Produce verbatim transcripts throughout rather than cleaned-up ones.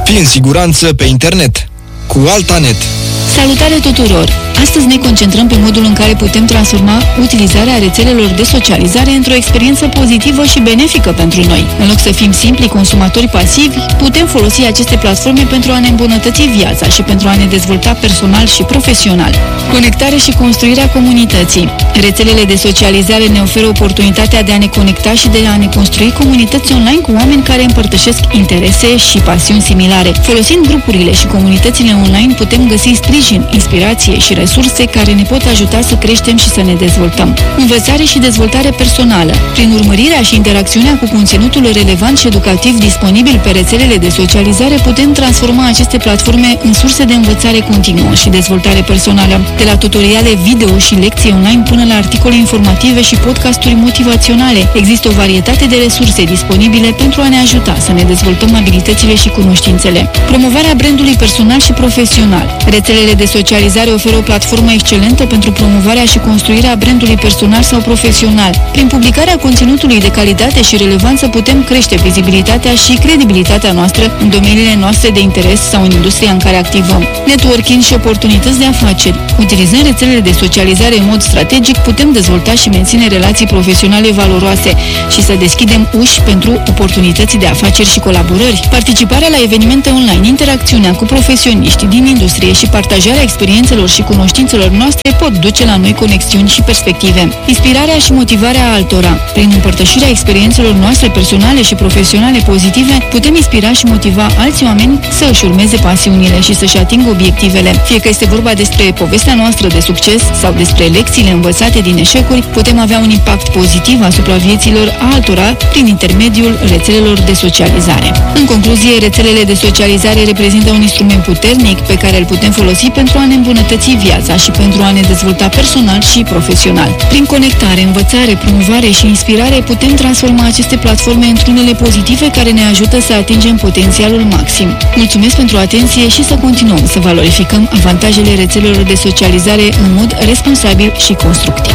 Fii în siguranță pe internet cu Altanet. Salutare tuturor! Astăzi ne concentrăm pe modul în care putem transforma utilizarea rețelelor de socializare într-o experiență pozitivă și benefică pentru noi. În loc să fim simpli consumatori pasivi, putem folosi aceste platforme pentru a ne îmbunătăți viața și pentru a ne dezvolta personal și profesional. Conectare și construirea comunității. Rețelele de socializare ne oferă oportunitatea de a ne conecta și de a ne construi comunități online cu oameni care împărtășesc interese și pasiuni similare. Folosind grupurile și comunitățile online, putem găsi sprijin, inspirație și resurse care ne pot ajuta să creștem și să ne dezvoltăm. Învățare și dezvoltare personală. Prin urmărirea și interacțiunea cu conținutul relevant și educativ disponibil pe rețelele de socializare, putem transforma aceste platforme în surse de învățare continuă și dezvoltare personală. De la tutoriale video și lecții online până la articole informative și podcasturi motivaționale, există o varietate de resurse disponibile pentru a ne ajuta să ne dezvoltăm abilitățile și cunoștințele. Promovarea brandului personal și profesional. Rețelele de socializare oferă o platformă excelentă pentru promovarea și construirea brandului personal sau profesional. Prin publicarea conținutului de calitate și relevanță putem crește vizibilitatea și credibilitatea noastră în domeniile noastre de interes sau în industria în care activăm. Networking și oportunități de afaceri. Utilizând rețelele de socializare în mod strategic, putem dezvolta și menține relații profesionale valoroase și să deschidem uși pentru oportunități de afaceri și colaborări. Participarea la evenimente online, interacțiunea cu profesioniști din industrie și partajarea experiențelor și cunoștințelor noastre pot duce la noi conexiuni și perspective. Inspirarea și motivarea altora. Prin împărtășirea experiențelor noastre personale și profesionale pozitive, putem inspira și motiva alți oameni să își urmeze pasiunile și să-și atingă obiectivele. Fie că este vorba despre povestea noastră de succes sau despre lecțiile învățate din eșecuri, putem avea un impact pozitiv asupra vieților altora prin intermediul rețelelor de socializare. În concluzie, rețelele de socializare reprezintă un instrument puternic pe care îl putem folosi pentru a ne îmbunătăți viața și pentru a ne dezvolta personal și profesional. Prin conectare, învățare, promovare și inspirare putem transforma aceste platforme într-unele pozitive care ne ajută să atingem potențialul maxim. Mulțumesc pentru atenție și să continuăm să valorificăm avantajele rețelelor de socializare în mod responsabil și constructiv.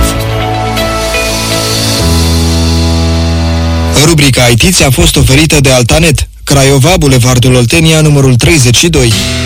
Rubrica I T ți-a fost oferită de Altanet, Craiova, Bulevardul Oltenia, numărul treizeci și doi.